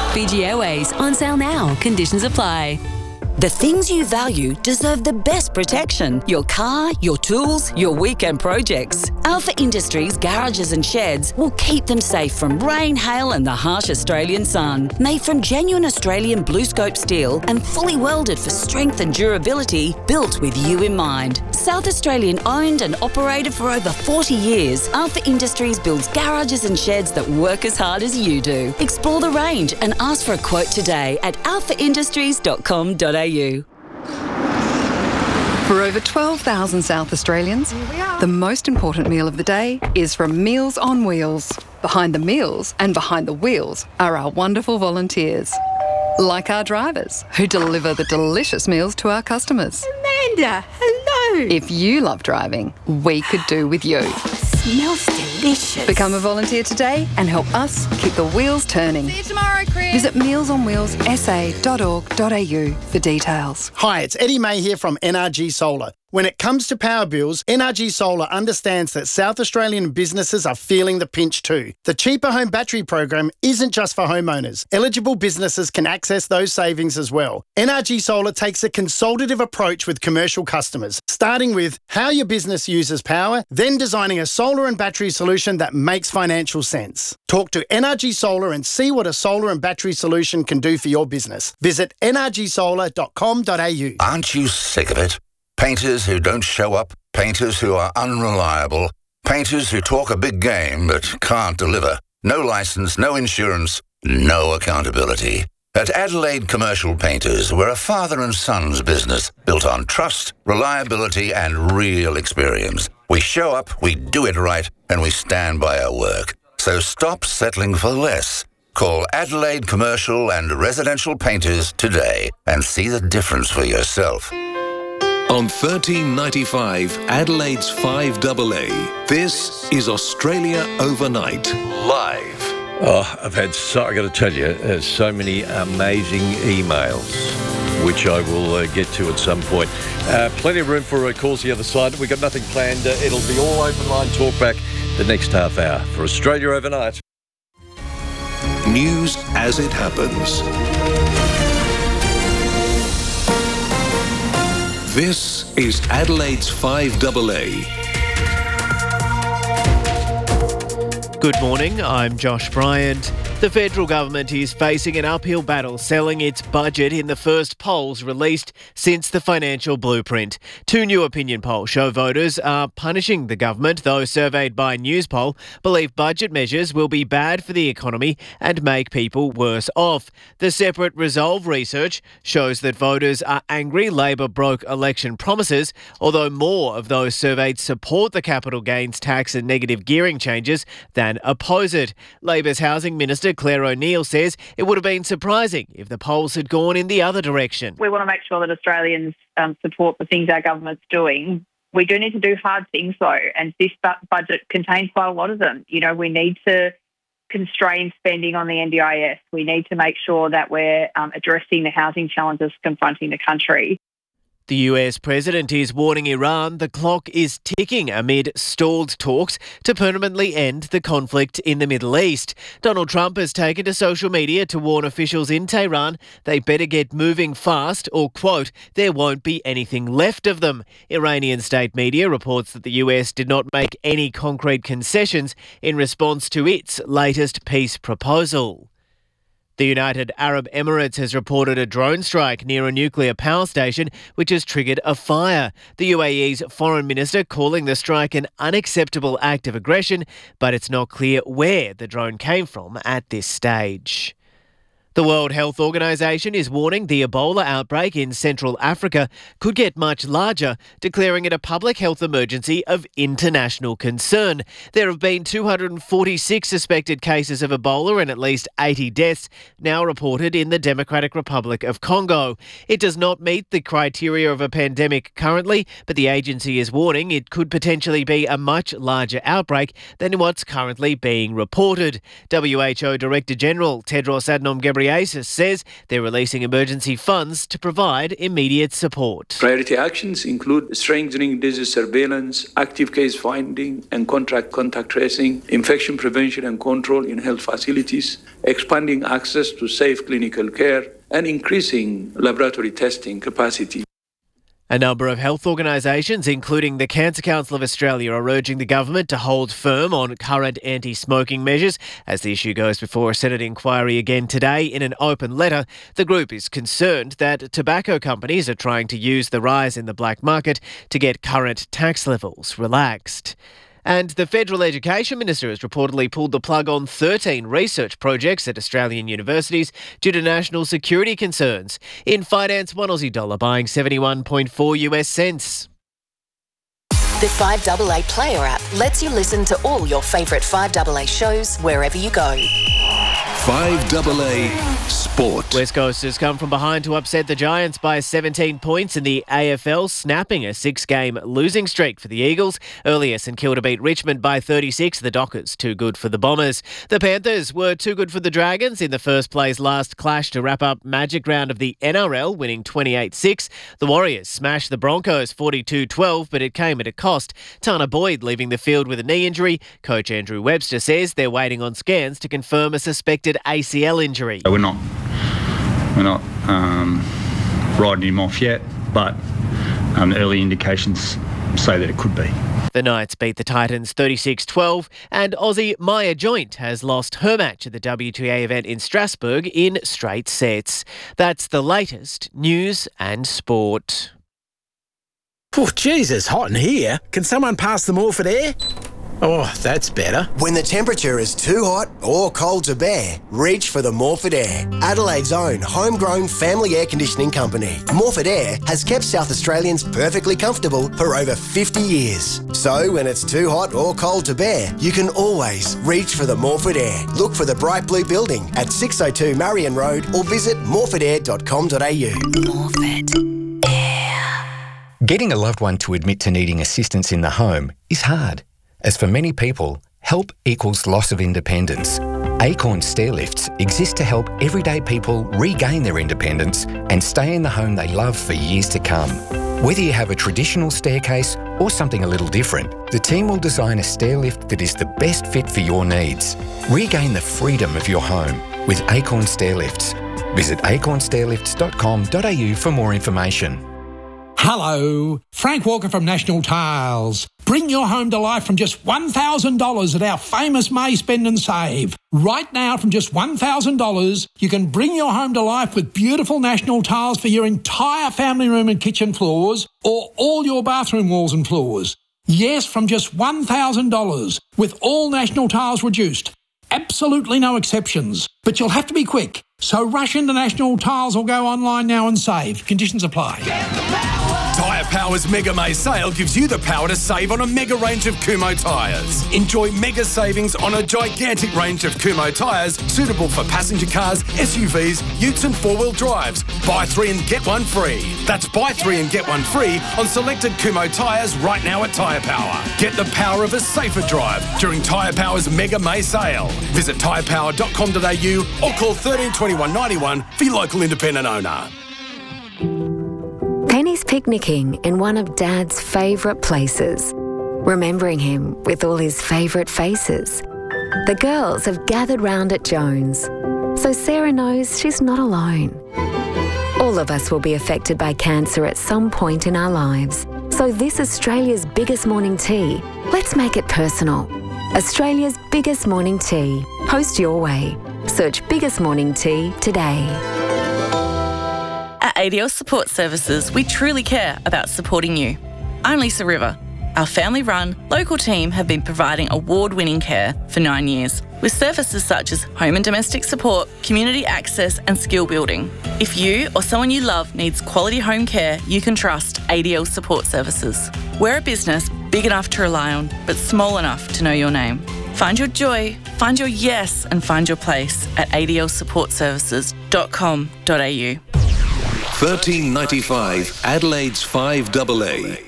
Fiji Airways, on sale now. Conditions apply. The things you value deserve the best protection. Your car, your tools, your weekend projects. Alpha Industries garages and sheds will keep them safe from rain, hail and the harsh Australian sun. Made from genuine Australian BlueScope steel and fully welded for strength and durability, built with you in mind. South Australian owned and operated for over 40 years, Alpha Industries builds garages and sheds that work as hard as you do. Explore the range and ask for a quote today at alphaindustries.com.au. For over 12,000 South Australians, the most important meal of the day is from Meals on Wheels. Behind the meals and behind the wheels are our wonderful volunteers, like our drivers who deliver the delicious meals to our customers. Amanda, hello. If you love driving, we could do with you. Smells delicious. Become a volunteer today and help us keep the wheels turning. See you tomorrow, Chris. Visit mealsonwheelssa.org.au for details. Hi, it's Eddie May here from NRG Solar. When it comes to power bills, NRG Solar understands that South Australian businesses are feeling the pinch too. The Cheaper Home Battery program isn't just for homeowners. Eligible businesses can access those savings as well. NRG Solar takes a consultative approach with commercial customers, starting with how your business uses power, then designing a solar and battery solution that makes financial sense. Talk to NRG Solar and see what a solar and battery solution can do for your business. Visit nrgsolar.com.au. Aren't you sick of it? Painters who don't show up, painters who are unreliable, painters who talk a big game but can't deliver. No license, no insurance, no accountability. At Adelaide Commercial Painters, we're a father and son's business built on trust, reliability and real experience. We show up, we do it right, and we stand by our work. So stop settling for less. Call Adelaide Commercial and Residential Painters today and see the difference for yourself. On 1395 Adelaide's 5AA, this is Australia Overnight, live. Oh, I got to tell you, there's so many amazing emails, which I will get to at some point. Plenty of room for calls the other side. We've got nothing planned. It'll be all open line talkback the next half hour for Australia Overnight. News as it happens. This is Adelaide's 5AA. Good morning, I'm Josh Bryant. The federal government is facing an uphill battle selling its budget in the first polls released since the financial blueprint. Two new opinion polls show voters are punishing the government. Those surveyed by Newspoll believe budget measures will be bad for the economy and make people worse off. The separate Resolve research shows that voters are angry Labor broke election promises, although more of those surveyed support the capital gains tax and negative gearing changes than oppose it. Labor's Housing Minister Claire O'Neill says it would have been surprising if the polls had gone in the other direction. We want to make sure that Australians support the things our government's doing. We do need to do hard things though, and this budget contains quite a lot of them. You know, we need to constrain spending on the NDIS. We need to make sure that we're addressing the housing challenges confronting the country. The US president is warning Iran the clock is ticking amid stalled talks to permanently end the conflict in the Middle East. Donald Trump has taken to social media to warn officials in Tehran they better get moving fast or, quote, there won't be anything left of them. Iranian state media reports that the US did not make any concrete concessions in response to its latest peace proposal. The United Arab Emirates has reported a drone strike near a nuclear power station which has triggered a fire. The UAE's foreign minister calling the strike an unacceptable act of aggression, but it's not clear where the drone came from at this stage. The World Health Organization is warning the Ebola outbreak in Central Africa could get much larger, declaring it a public health emergency of international concern. There have been 246 suspected cases of Ebola and at least 80 deaths now reported in the Democratic Republic of Congo. It does not meet the criteria of a pandemic currently, but the agency is warning it could potentially be a much larger outbreak than what's currently being reported. WHO Director General Tedros Adhanom Ghebreyesus ASIS says they're releasing emergency funds to provide immediate support. Priority actions include strengthening disease surveillance, active case finding and contact tracing, infection prevention and control in health facilities, expanding access to safe clinical care, and increasing laboratory testing capacity. A number of health organisations, including the Cancer Council of Australia, are urging the government to hold firm on current anti-smoking measures as the issue goes before a Senate inquiry again today. In an open letter, the group is concerned that tobacco companies are trying to use the rise in the black market to get current tax levels relaxed. And the Federal Education Minister has reportedly pulled the plug on 13 research projects at Australian universities due to national security concerns. In finance, $1 Aussie buying 71.4 US cents. The 5AA Player app lets you listen to all your favourite 5AA shows wherever you go. 5AA Sport. West Coast has come from behind to upset the Giants by 17 points in the AFL, snapping a 6-game losing streak for the Eagles. Earlier, St Kilda beat Richmond by 36. The Dockers too good for the Bombers. The Panthers were too good for the Dragons in the first place last clash to wrap up Magic Round of the NRL, winning 28-6. The Warriors smashed the Broncos 42-12, but it came at a cost. Tana Boyd leaving the field with a knee injury. Coach Andrew Webster says they're waiting on scans to confirm a suspected ACL injury. We're not riding him off yet, but early indications say that it could be. The Knights beat the Titans 36-12, and Aussie Maya Joint has lost her match at the WTA event in Strasbourg in straight sets. That's the latest news and sport. Oh, Jesus, hot in here. Can someone pass the Morford air? Oh, that's better. When the temperature is too hot or cold to bear, reach for the Morford Air, Adelaide's own homegrown family air conditioning company. Morford Air has kept South Australians perfectly comfortable for over 50 years. So when it's too hot or cold to bear, you can always reach for the Morford Air. Look for the bright blue building at 602 Marion Road or visit morfordair.com.au. Morford Air. Getting a loved one to admit to needing assistance in the home is hard. As for many people, help equals loss of independence. Acorn Stairlifts exist to help everyday people regain their independence and stay in the home they love for years to come. Whether you have a traditional staircase or something a little different, the team will design a stairlift that is the best fit for your needs. Regain the freedom of your home with Acorn Stairlifts. Visit acornstairlifts.com.au for more information. Hello, Frank Walker from National Tiles. Bring your home to life from just $1,000 at our famous May Spend and Save. Right now, from just $1,000, you can bring your home to life with beautiful National Tiles for your entire family room and kitchen floors or all your bathroom walls and floors. Yes, from just $1,000 with all National Tiles reduced. Absolutely no exceptions. But you'll have to be quick. So rush into National Tiles or go online now and save. Conditions apply. Tyre Power's Mega May sale gives you the power to save on a mega range of Kumho tyres. Enjoy mega savings on a gigantic range of Kumho tyres suitable for passenger cars, SUVs, utes and four-wheel drives. Buy 3 and get 1 free. That's buy 3 and get 1 free on selected Kumho tyres right now at Tyre Power. Get the power of a safer drive during Tyre Power's Mega May sale. Visit tyrepower.com.au or call 13 21 91 for your local independent owner. Penny's picnicking in one of Dad's favourite places, remembering him with all his favourite faces. The girls have gathered round at Jones, so Sarah knows she's not alone. All of us will be affected by cancer at some point in our lives, so this Australia's biggest morning tea, let's make it personal. Australia's biggest morning tea. Post your way. Search Biggest Morning Tea today. At ADL Support Services, we truly care about supporting you. I'm Lisa River. Our family-run, local team have been providing award-winning care for 9 years, with services such as home and domestic support, community access and skill building. If you or someone you love needs quality home care, you can trust ADL Support Services. We're a business big enough to rely on, but small enough to know your name. Find your joy, find your yes and find your place at adlsupportservices.com.au. 1395 Adelaide's 5AA.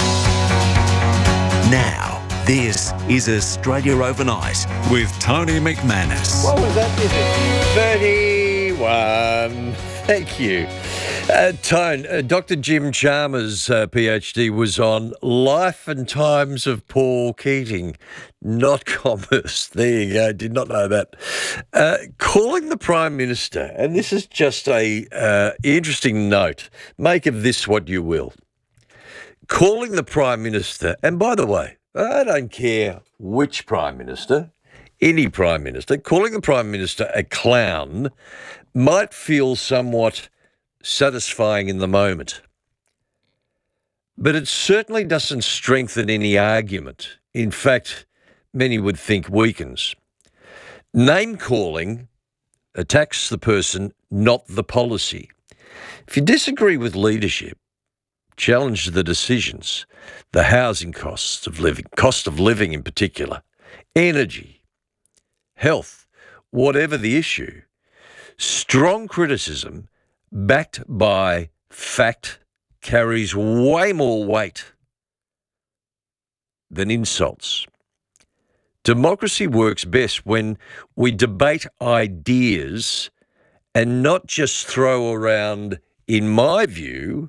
Now, this is Australia Overnight with Tony McManus. What was that? 31. Thank you. Tone, Dr. Jim Chalmers, PhD, was on Life and Times of Paul Keating, not commerce. There you go. Did not know that. Calling the Prime Minister, and this is just a interesting note. Make of this what you will. Calling the Prime Minister, and by the way, I don't care which Prime Minister, any Prime Minister, calling the Prime Minister a clown might feel somewhat satisfying in the moment. But it certainly doesn't strengthen any argument. In fact, many would think weakens. Name-calling attacks the person, not the policy. If you disagree with leadership, challenge the decisions, the housing cost of living in particular, energy, health, whatever the issue, strong criticism backed by fact carries way more weight than insults. Democracy works best when we debate ideas and not just throw around, in my view,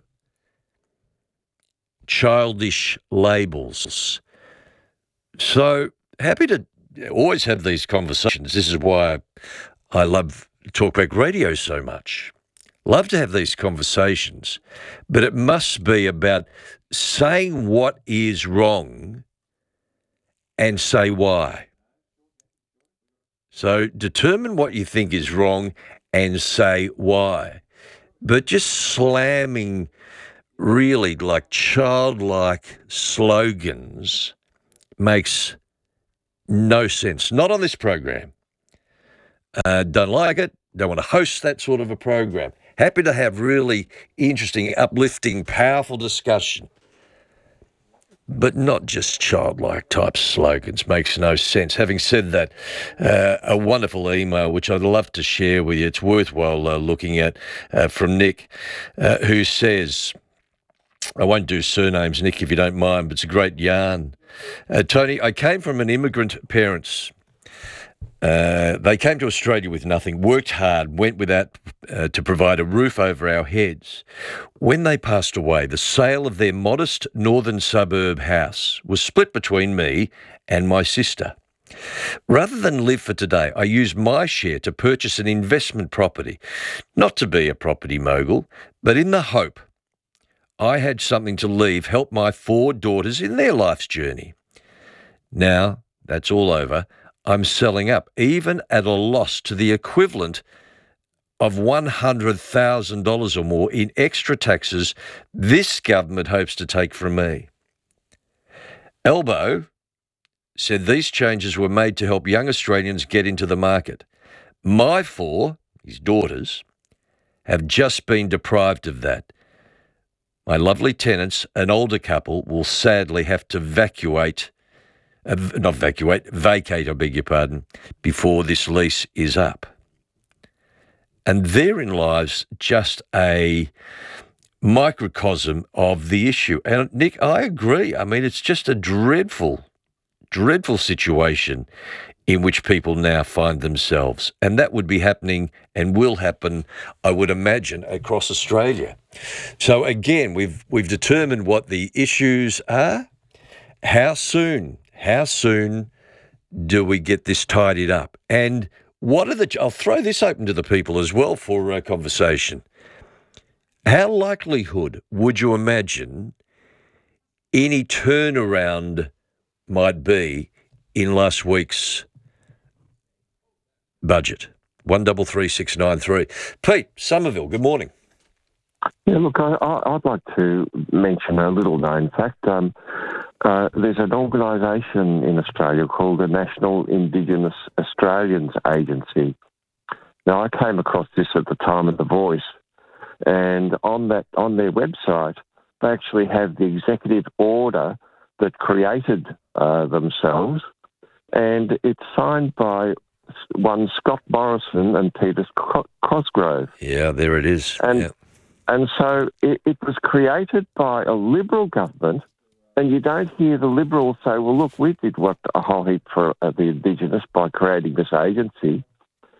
childish labels. So happy to always have these conversations. This is why I love Talkback Radio so much. Love to have these conversations, but it must be about saying what is wrong and say why. So determine what you think is wrong and say why. But just slamming really like childlike slogans makes no sense. Not on this program. Don't like it. Don't want to host that sort of a program. Happy to have really interesting, uplifting, powerful discussion. But not just childlike type slogans. Makes no sense. Having said that, a wonderful email, which I'd love to share with you. It's worthwhile looking at, from Nick, who says, I won't do surnames, Nick, if you don't mind, but it's a great yarn. Tony, I came from an immigrant parents. They came to Australia with nothing, worked hard, went without to provide a roof over our heads. When they passed away, the sale of their modest northern suburb house was split between me and my sister. Rather than live for today, I used my share to purchase an investment property, not to be a property mogul, but in the hope I had something to leave, help my 4 daughters in their life's journey. Now that's all over. I'm selling up, even at a loss to the equivalent of $100,000 or more in extra taxes this government hopes to take from me. Elbow said these changes were made to help young Australians get into the market. My 4, his daughters, have just been deprived of that. My lovely tenants, an older couple, will sadly have to vacate, before this lease is up. And therein lies just a microcosm of the issue. And Nick, I agree. I mean, it's just a dreadful situation in which people now find themselves. And that would be happening and will happen, I would imagine, across Australia. So again, we've determined what the issues are. How soon do we get this tidied up? And what are I'll throw this open to the people as well for a conversation. How likelihood would you imagine any turnaround might be in last week's budget? 133693. Pete, Somerville, good morning. Yeah, look, I'd like to mention a little known fact. There's an organisation in Australia called the National Indigenous Australians Agency. Now, I came across this at the time of The Voice, and on their website, they actually have the executive order that created themselves, and it's signed by one Scott Morrison and Peter Cosgrove. Yeah, there it is. And so it was created by a Liberal government, and you don't hear the Liberals say, well, look, we did what a whole heap for the Indigenous by creating this agency.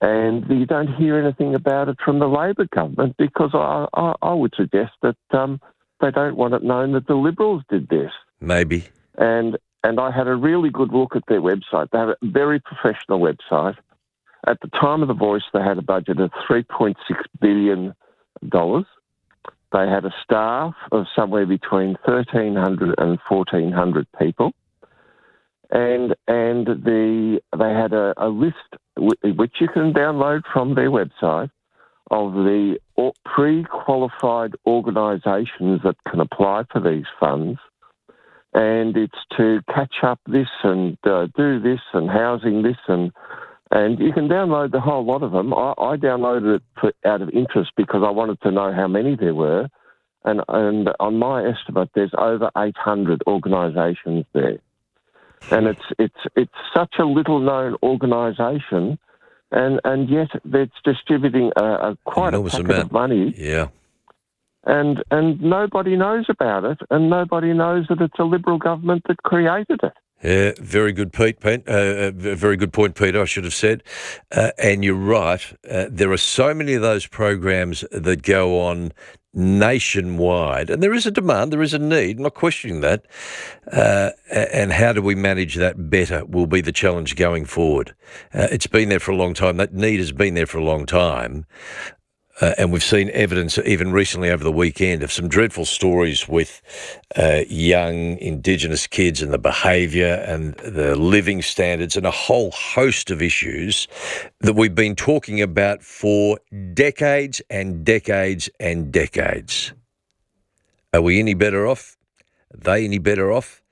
And you don't hear anything about it from the Labor government because I would suggest that they don't want it known that the Liberals did this. Maybe. And I had a really good look at their website. They have a very professional website. At the time of the Voice, they had a budget of $3.6 billion. They had a staff of somewhere between 1,300 and 1,400 people. And they had a list which you can download from their website of the pre-qualified organisations that can apply for these funds. And it's to catch up this and do this and housing this and you can download the whole lot of them. I downloaded it out of interest because I wanted to know how many there were. And on my estimate, there's over 800 organisations there. And it's such a little-known organisation, and yet it's distributing quite a packet of money. Yeah. And nobody knows about it, and nobody knows that it's a Liberal government that created it. Yeah, very good, Pete. Very good point, Peter, I should have said. And you're right. There are so many of those programs that go on nationwide, and there is a demand, there is a need, I'm not questioning that. And how do we manage that better will be the challenge going forward. It's been there for a long time. That need has been there for a long time. And we've seen evidence even recently over the weekend of some dreadful stories with young Indigenous kids and the behaviour and the living standards and a whole host of issues that we've been talking about for decades and decades and decades. Are we any better off? Are they any better off?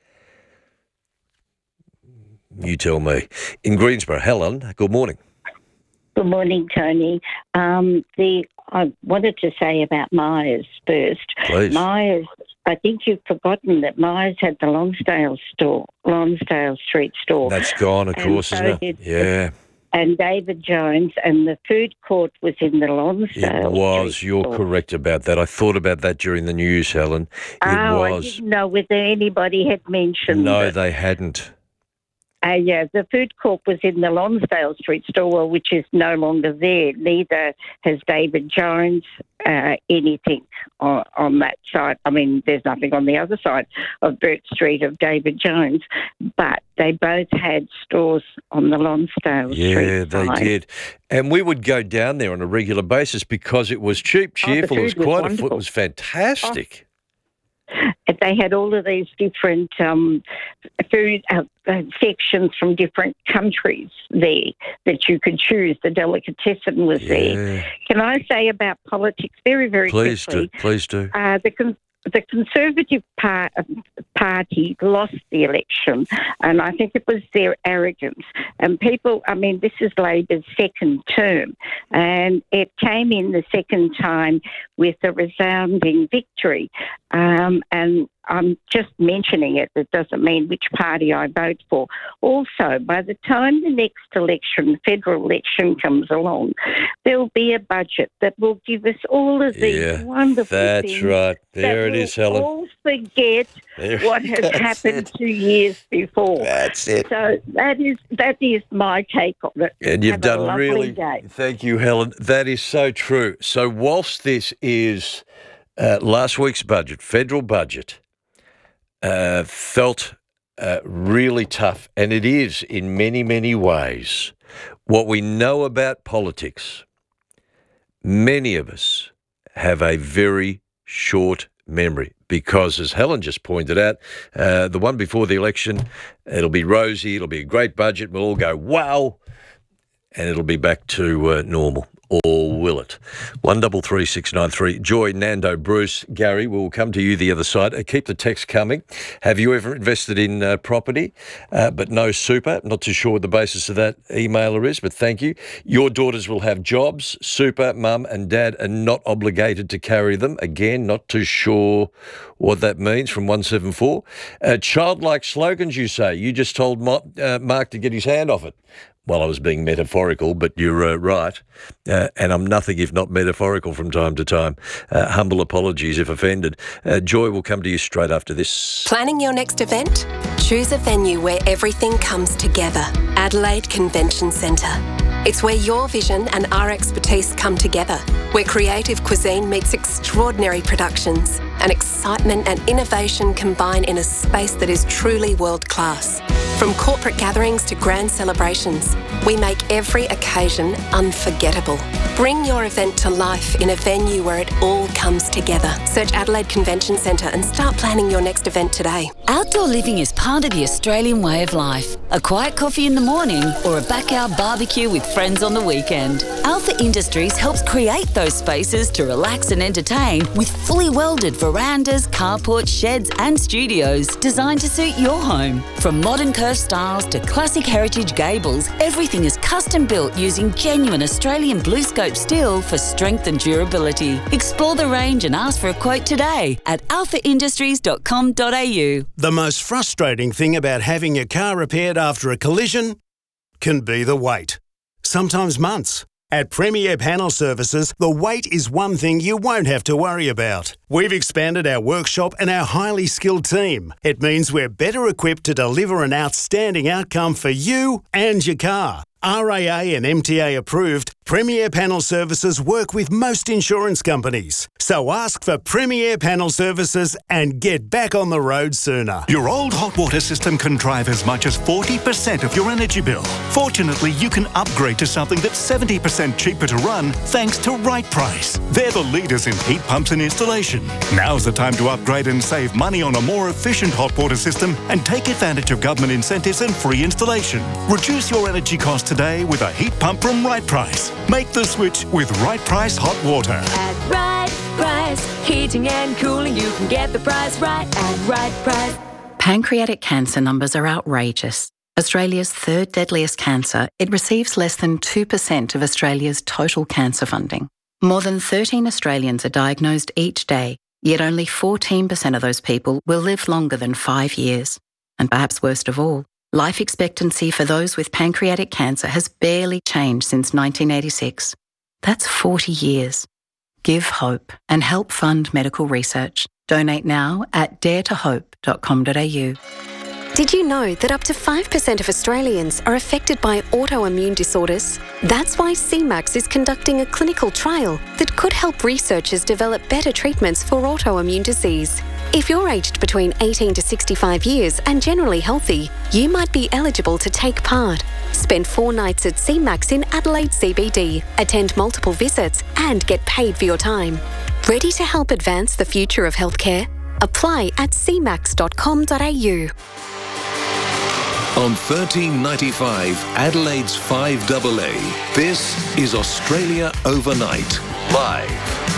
You tell me. In Greensboro, Helen, good morning. Good morning, Tony. I wanted to say about Myers first. Please. Myers, I think you've forgotten that Myers had the Lonsdale Street store. That's gone, of course, isn't it? Yeah. And David Jones, and the food court was in the Lonsdale It was. Street You're store. correct about that. I thought about that during the news, Helen. It I was. didn't know whether anybody had mentioned No, it. they hadn't. Yeah, the food court was in the Lonsdale Street store, which is no longer there. Neither has David Jones anything on that side. I mean, there's nothing on the other side of Burt Street of David Jones, but they both had stores on the Lonsdale Street Yeah, they side. did. And we would go down there on a regular basis because it was cheap, cheerful. It was food was quite wonderful. it was fantastic. And they had all of these different food sections from different countries there that you could choose. The delicatessen was there. Can I say about politics very, very Please quickly? do. Please do. The Conservative Party lost the election, and I think it was their arrogance. And people, I mean, this is Labor's second term, and it came in the second time with a resounding victory. And I'm just mentioning it. It doesn't mean which party I vote for. Also, by the time the next election, federal election comes along, there'll be a budget that will give us all of these wonderful That's things. right. There it is, Helen. All forget what has happened 2 years before. That's it. So that is my take on it. And you've Have a done lovely really. day. Thank you, Helen. That is so true. So whilst this is last week's budget, federal budget, felt really tough, and it is in many, many ways. What we know about politics, many of us have a very short memory because, as Helen just pointed out, the one before the election, it'll be rosy, it'll be a great budget, we'll all go, wow, and it'll be back to normal. Or will it? 133693. Joy, Nando, Bruce, Gary, we'll come to you the other side. Keep the text coming. Have you ever invested in property but no super? Not too sure what the basis of that emailer is, but thank you. Your daughters will have jobs. Super, mum and dad are not obligated to carry them. Again, not too sure what that means from 174. Childlike slogans, you say. You just told Mark to get his hand off it. Well, I was being metaphorical, but you're right. And I'm nothing if not metaphorical from time to time. Humble apologies if offended. Joy will come to you straight after this. Planning your next event? Choose a venue where everything comes together. Adelaide Convention Centre. It's where your vision and our expertise come together, where creative cuisine meets extraordinary productions and excitement and innovation combine in a space that is truly world-class. From corporate gatherings to grand celebrations, we make every occasion unforgettable. Bring your event to life in a venue where it all comes together. Search Adelaide Convention Centre and start planning your next event today. Outdoor living is part of the Australian way of life. A quiet coffee in the morning or a backyard barbecue with friends on the weekend. Alpha Industries helps create those spaces to relax and entertain with fully welded verandas, carports, sheds and studios designed to suit your home. From modern curved styles to classic heritage gables, everything is custom built using genuine Australian blue scope steel for strength and durability. Explore the range and ask for a quote today at alphaindustries.com.au. The most frustrating thing about having your car repaired after a collision can be the wait. Sometimes months. At Premier Panel Services, the wait is one thing you won't have to worry about. We've expanded our workshop and our highly skilled team. It means we're better equipped to deliver an outstanding outcome for you and your car. RAA and MTA approved, Premier Panel Services work with most insurance companies. So ask for Premier Panel Services and get back on the road sooner. Your old hot water system can drive as much as 40% of your energy bill. Fortunately, you can upgrade to something that's 70% cheaper to run thanks to Right Price. They're the leaders in heat pumps and installation. Now's the time to upgrade and save money on a more efficient hot water system and take advantage of government incentives and free installation. Reduce your energy costs today with a heat pump from Right Price. Make the switch with Right Price Hot Water. At Right Price, heating and cooling, you can get the price right at Right Price. Pancreatic cancer numbers are outrageous. Australia's third deadliest cancer, it receives less than 2% of Australia's total cancer funding. More than 13 Australians are diagnosed each day, yet only 14% of those people will live longer than 5 years. And perhaps worst of all, life expectancy for those with pancreatic cancer has barely changed since 1986. That's 40 years. Give hope and help fund medical research. Donate now at daretohope.com.au. Did you know that up to 5% of Australians are affected by autoimmune disorders? That's why CMAX is conducting a clinical trial that could help researchers develop better treatments for autoimmune disease. If you're aged between 18 to 65 years and generally healthy, you might be eligible to take part. Spend 4 nights at CMAX in Adelaide CBD, attend multiple visits and get paid for your time. Ready to help advance the future of healthcare? Apply at cmax.com.au. On 1395 Adelaide's 5AA, this is Australia Overnight, live.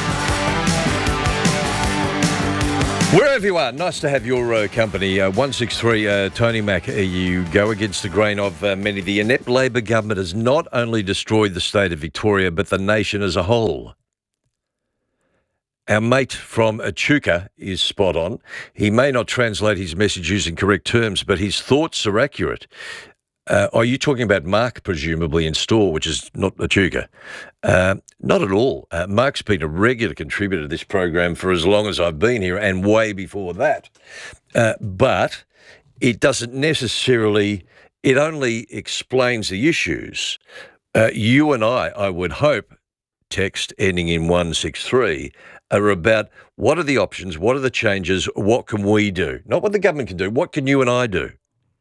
Wherever you are, nice to have your company. 163, Tony Mack, you go against the grain of many. The inept Labor government has not only destroyed the state of Victoria, but the nation as a whole. Our mate from Echuca is spot on. He may not translate his message using correct terms, but his thoughts are accurate. Are you talking about Mark, presumably, in store, which is not Echuca? Not at all. Mark's been a regular contributor to this program for as long as I've been here and way before that. But it doesn't necessarily, it only explains the issues. You and I would hope, text ending in 163, are about what are the options, what are the changes, what can we do? Not what the government can do, what can you and I do?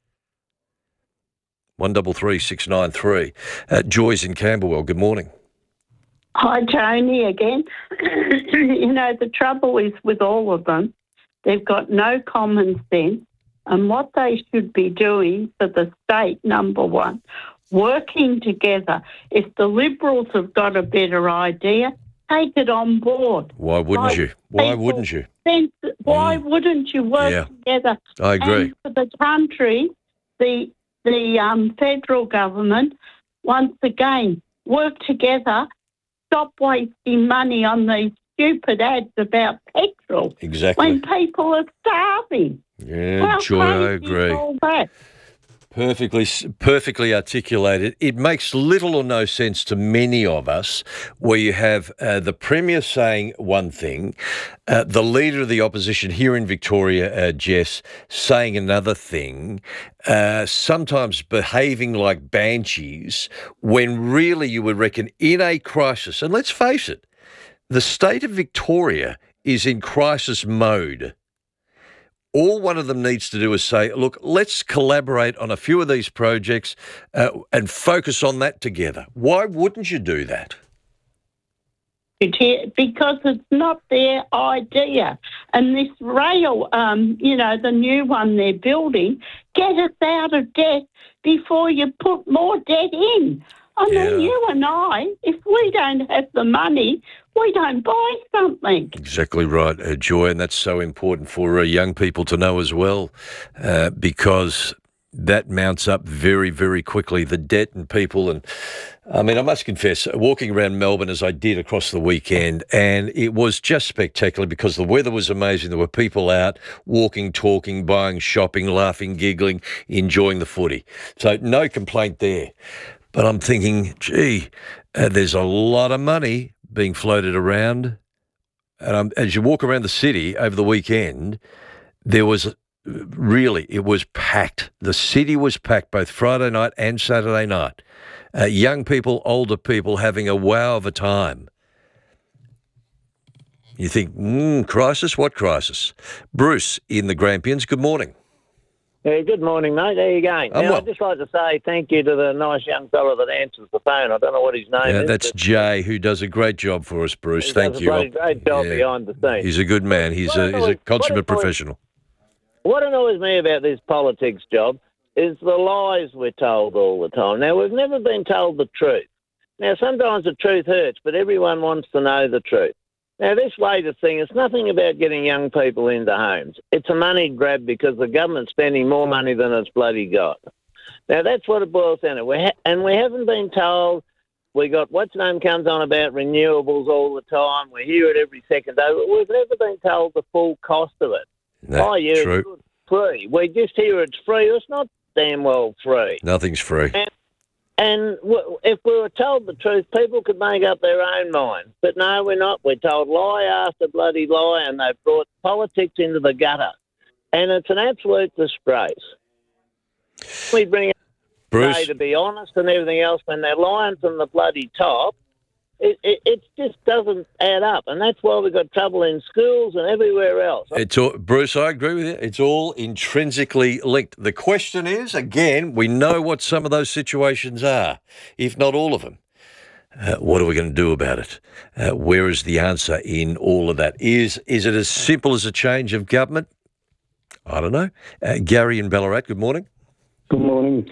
133693. Joy's in Camberwell, good morning. Hi, Tony, again. You know, the trouble is with all of them, they've got no common sense, and what they should be doing for the state, number one, working together. If the Liberals have got a better idea, take it on board. Why wouldn't you? Why wouldn't you? Why wouldn't you work together? I agree. And for the country, the federal government, once again, work together, stop wasting money on these stupid ads about petrol. Exactly. When people are starving. Yeah, Joy, I agree. All that? Perfectly articulated. It makes little or no sense to many of us where you have the Premier saying one thing, the Leader of the Opposition here in Victoria, Jess, saying another thing, sometimes behaving like banshees, when really you would reckon in a crisis, and let's face it, the state of Victoria is in crisis mode. All one of them needs to do is say, look, let's collaborate on a few of these projects and focus on that together. Why wouldn't you do that? Because it's not their idea. And this rail, the new one they're building, get us out of debt before you put more debt in. I mean, you and I, if we don't have the money, we don't buy something. Exactly right, Joy, and that's so important for young people to know as well, because that mounts up very, very quickly, the debt and people. And I mean, I must confess, walking around Melbourne as I did across the weekend, and it was just spectacular because the weather was amazing. There were people out walking, talking, buying, shopping, laughing, giggling, enjoying the footy. So no complaint there. But I'm thinking, gee, there's a lot of money being floated around. And as you walk around the city over the weekend, it was packed. The city was packed both Friday night and Saturday night. Young people, older people having a wow of a time. You think, crisis? What crisis? Bruce in the Grampians, good morning. Yeah, good morning, mate. How you going? I'd just like to say thank you to the nice young fella that answers the phone. I don't know what his name is. That's Jay, who does a great job for us, Bruce. Thank you. He does a great job behind the scenes. He's a good man. He's a consummate professional. What annoys me about this politics job is the lies we're told all the time. Now, we've never been told the truth. Now, sometimes the truth hurts, but everyone wants to know the truth. Now, this latest thing, it's nothing about getting young people into homes. It's a money grab because the government's spending more money than it's bloody got. Now, that's what it boils down to. And we haven't been told. We got what's name comes on about renewables all the time. We hear it every second day. But we've never been told the full cost of it. No, it's free. We just hear it's free. It's not damn well free. Nothing's free. And if we were told the truth, people could make up their own mind. But no, we're not. We're told lie after bloody lie, and they've brought politics into the gutter. And it's an absolute disgrace. We bring it today to be honest and everything else, when they're lying from the bloody top, it just doesn't add up. And that's why we've got trouble in schools and everywhere else. Bruce, I agree with you. It's all intrinsically linked. The question is, again, we know what some of those situations are, if not all of them. What are we going to do about it? Where is the answer in all of that? Is it as simple as a change of government? I don't know. Gary in Ballarat, good morning. Good morning.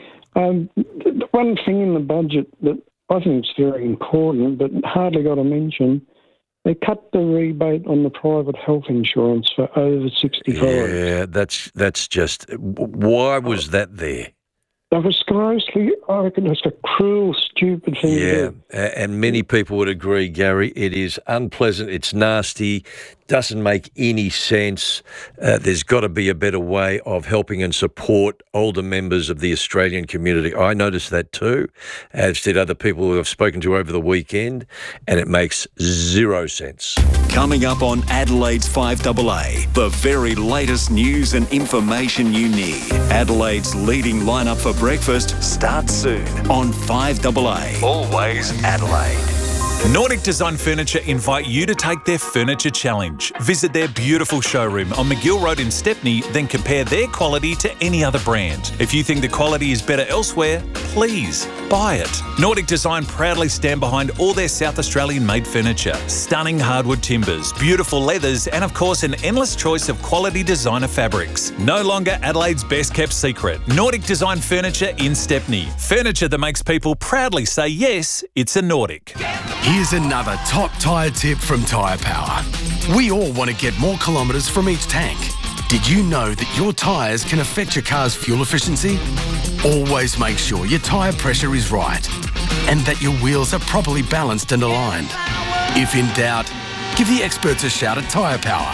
One thing in the budget that I think it's very important, but hardly got a mention. They cut the rebate on the private health insurance for over 65. Yeah, that's just... Why was that there? That was grossly, I reckon it's a cruel, stupid thing to do. And many people would agree, Gary. It is unpleasant, it's nasty, doesn't make any sense. There's got to be a better way of helping and support older members of the Australian community. I noticed that too, as did other people who I've spoken to over the weekend, and it makes zero sense. Coming up on Adelaide's 5AA, the very latest news and information you need. Adelaide's leading lineup for breakfast starts soon on 5AA. Always Adelaide. Nordic Design Furniture invite you to take their Furniture Challenge. Visit their beautiful showroom on McGill Road in Stepney, then compare their quality to any other brand. If you think the quality is better elsewhere, please buy it. Nordic Design proudly stand behind all their South Australian made furniture. Stunning hardwood timbers, beautiful leathers, and of course an endless choice of quality designer fabrics. No longer Adelaide's best kept secret. Nordic Design Furniture in Stepney. Furniture that makes people proudly say yes, it's a Nordic. Here's another top tyre tip from Tyre Power. We all want to get more kilometres from each tank. Did you know that your tyres can affect your car's fuel efficiency? Always make sure your tyre pressure is right and that your wheels are properly balanced and aligned. If in doubt, give the experts a shout at Tyre Power.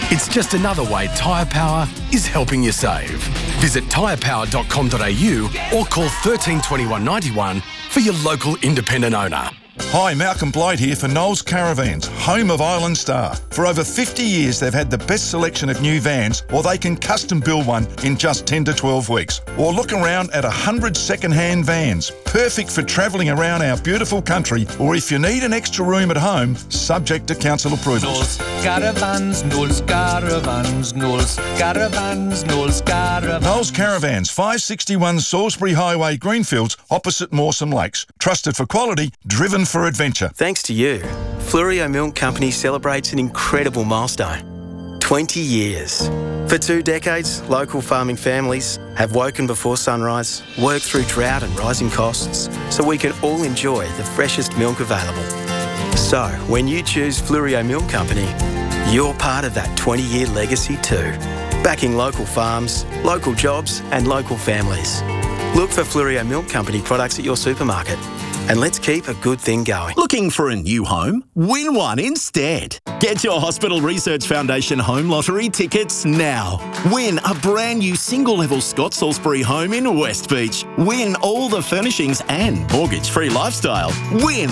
It's just another way Tyre Power is helping you save. Visit tyrepower.com.au or call 13 21 91 for your local independent owner. Hi, Malcolm Blade here for Knowles Caravans, home of Island Star. For over 50 years, they've had the best selection of new vans, or they can custom build one in just 10 to 12 weeks. Or look around at 100 second-hand vans, perfect for travelling around our beautiful country, or if you need an extra room at home, subject to council approvals. Knowles Caravans, Knowles Caravans, Knowles Caravans, Knowles Caravans. Knowles Caravans, 561 Salisbury Highway, Greenfields, opposite Mawson Lakes. Trusted for quality, driven for adventure. Thanks to you, Fluorio Milk Company celebrates an incredible milestone. 20 years. For 2 decades, local farming families have woken before sunrise, worked through drought and rising costs, so we can all enjoy the freshest milk available. So, when you choose Fluorio Milk Company, you're part of that 20-year legacy too. Backing local farms, local jobs and local families. Look for Fluorio Milk Company products at your supermarket. And let's keep a good thing going. Looking for a new home? Win one instead. Get your Hospital Research Foundation Home Lottery tickets now. Win a brand new single-level Scott Salisbury home in West Beach. Win all the furnishings and mortgage-free lifestyle. Win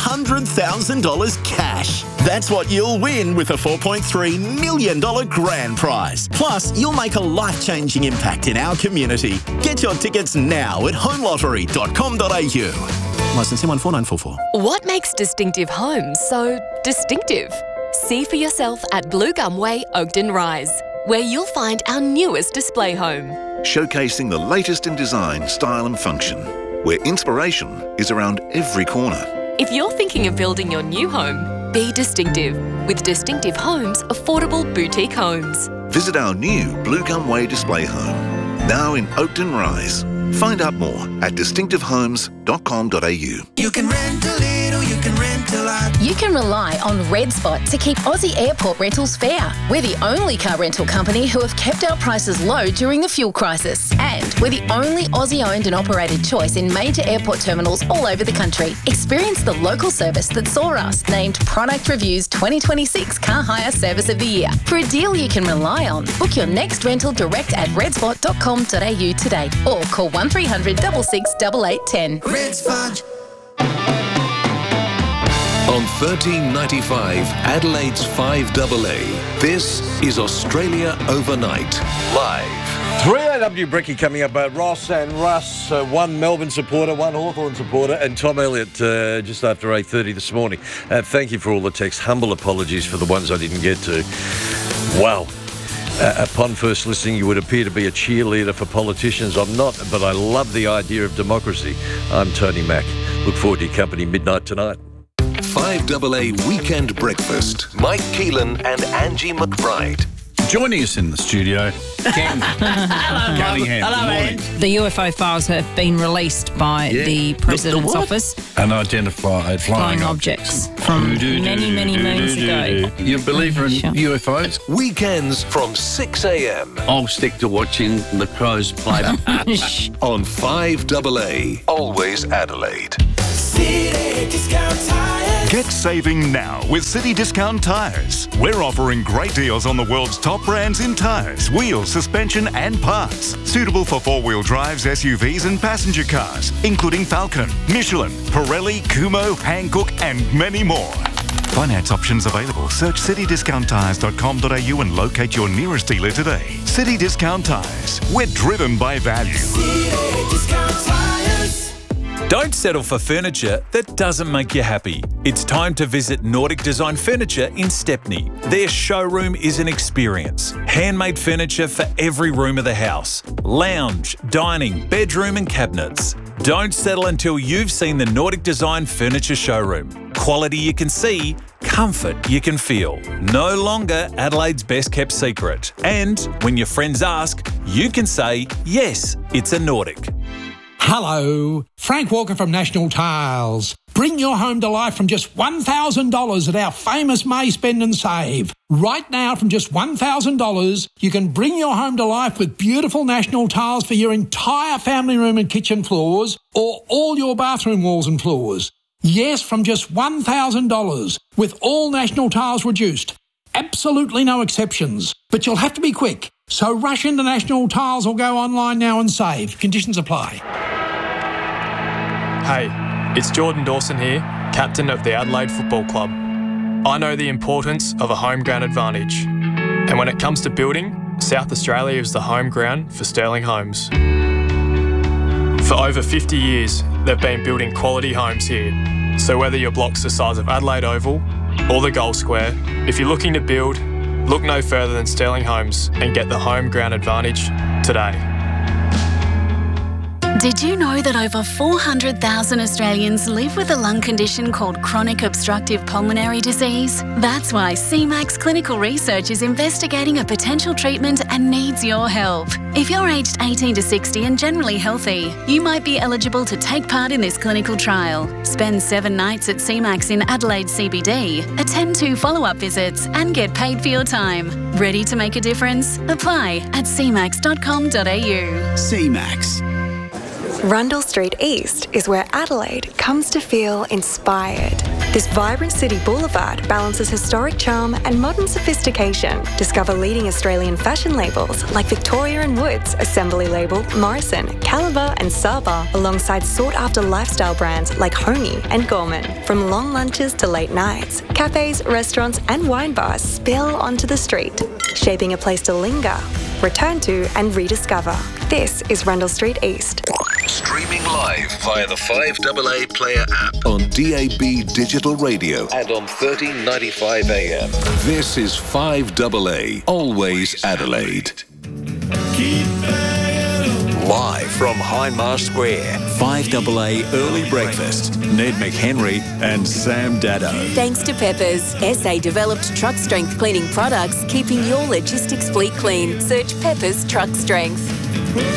$100,000 cash. That's what you'll win with a $4.3 million grand prize. Plus, you'll make a life-changing impact in our community. Get your tickets now at homelottery.com.au. Licence 14944. What makes Distinctive Homes so distinctive? See for yourself at Blue Gum Way, Oakden Rise, where you'll find our newest display home. Showcasing the latest in design, style and function, where inspiration is around every corner. If you're thinking of building your new home, be distinctive with Distinctive Homes affordable boutique homes. Visit our new Blue Gum Way display home, now in Oakden Rise. Find out more at distinctivehomes.com.au. You can rent a little, you can rent a lot. You can rely on Red Spot to keep Aussie airport rentals fair. We're the only car rental company who have kept our prices low during the fuel crisis. And we're the only Aussie-owned and operated choice in major airport terminals all over the country. Experience the local service that saw us named Product Review's 2026 Car Hire Service of the Year. For a deal you can rely on, book your next rental direct at redspot.com.au today or call 1300 66 8810. Red Spot. On 1395 Adelaide's 5AA, this is Australia Overnight, live. 3AW Brekkie coming up. Ross and Russ, one Melbourne supporter, one Hawthorn supporter, and Tom Elliott just after 8:30 this morning. Thank you for all the texts. Humble apologies for the ones I didn't get to. Wow. Upon first listening, you would appear to be a cheerleader for politicians. I'm not, but I love the idea of democracy. I'm Tony Mack. Look forward to your company midnight tonight. 5AA Weekend Breakfast. Mike Keelan and Angie McBride. Joining us in the studio, Ken Cunningham. Hello, the UFO files have been released by the President's office. Unidentified flying objects from many, many moons ago. You a believer in UFOs? Weekends from 6 a.m. I'll stick to watching the Crows play. On 5AA, always Adelaide. City Discount Tires. Get saving now with City Discount Tires. We're offering great deals on the world's top brands in tyres, wheels, suspension and parts. Suitable for four-wheel drives, SUVs and passenger cars, including Falcon, Michelin, Pirelli, Kumho, Hankook and many more. Finance options available. Search citydiscounttires.com.au and locate your nearest dealer today. City Discount Tires. We're driven by value. City Discount Tires. Don't settle for furniture that doesn't make you happy. It's time to visit Nordic Design Furniture in Stepney. Their showroom is an experience. Handmade furniture for every room of the house. Lounge, dining, bedroom and cabinets. Don't settle until you've seen the Nordic Design Furniture showroom. Quality you can see, comfort you can feel. No longer Adelaide's best kept secret. And when your friends ask, you can say, yes, it's a Nordic. Hello, Frank Walker from National Tiles. Bring your home to life from just $1,000 at our famous May Spend and Save. Right now, from just $1,000, you can bring your home to life with beautiful National Tiles for your entire family room and kitchen floors or all your bathroom walls and floors. Yes, from just $1,000 with all National Tiles reduced. absolutely no exceptions. But you'll have to be quick. So rush into National Tiles or go online now and save. Conditions apply. Hey, it's Jordan Dawson here, captain of the Adelaide Football Club. I know the importance of a home ground advantage. And when it comes to building, South Australia is the home ground for Sterling Homes. For over 50 years, they've been building quality homes here. So whether your block's the size of Adelaide Oval or the Gold Square, if you're looking to build, look no further than Sterling Homes and get the home ground advantage today. Did you know that over 400,000 Australians live with a lung condition called chronic obstructive pulmonary disease? That's why CMAX Clinical Research is investigating a potential treatment and needs your help. If you're aged 18 to 60 and generally healthy, you might be eligible to take part in this clinical trial. Spend 7 nights at CMAX in Adelaide CBD, attend 2 follow-up visits and get paid for your time. Ready to make a difference? Apply at cmax.com.au. CMAX. Rundle Street East is where Adelaide comes to feel inspired. This vibrant city boulevard balances historic charm and modern sophistication. Discover leading Australian fashion labels like Victoria & Woods, Assembly Label, Morrison, Caliber and Saba, alongside sought-after lifestyle brands like Homey and Gorman. From long lunches to late nights, cafes, restaurants and wine bars spill onto the street, shaping a place to linger, return to and rediscover. This is Rundle Street East. Streaming live via the 5AA Player app on DAB Digital Radio and on 1395 AM. This is 5AA, always Adelaide. Live from Hindmarsh Square, 5AA Early Breakfast. Ned McHenry and Sam Dado. Thanks to Peppers, SA-developed truck strength cleaning products, keeping your logistics fleet clean. Search Peppers Truck Strength.